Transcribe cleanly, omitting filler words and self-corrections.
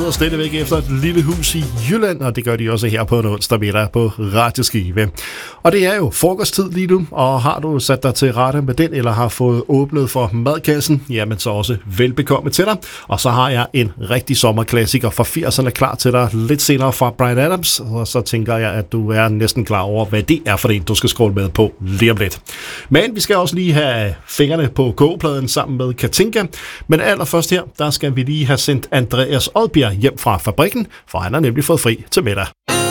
leder stadigvæk efter et lille hus i Jylland, og det gør de også her på en onsdag middag på Radio Skive. Og det er jo frokosttid lige nu, og har du sat dig til rette med den, eller har fået åbnet for madkassen, jamen så også velbekomme til dig. Og så har jeg en rigtig sommerklassiker fra 80'erne klar til dig lidt senere fra Bryan Adams, og så tænker jeg, at du er næsten klar over, hvad det er for en, du skal scrolle med på lige om lidt. Men vi skal også lige have fingrene på kogepladen sammen med Katinka, men allerførst her, der skal vi lige have sendt Andreas Odbjerg hjem fra fabrikken, for han har nemlig fået fri til middag.